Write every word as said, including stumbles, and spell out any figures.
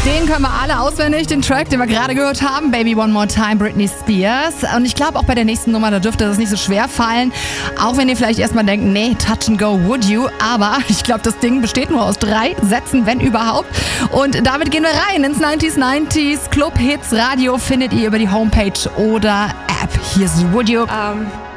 Den können wir alle auswendig, den Track, den wir gerade gehört haben. Baby One More Time, Britney Spears. Und ich glaube, auch bei der nächsten Nummer, da dürfte das nicht so schwer fallen. Auch wenn ihr vielleicht erstmal denkt, nee, Touch and Go, would you? Aber ich glaube, das Ding besteht nur aus drei Sätzen, wenn überhaupt. Und damit gehen wir rein ins neunziger neunziger Club Hits Radio. Findet ihr über die Homepage oder App. Hier ist Would You. Um,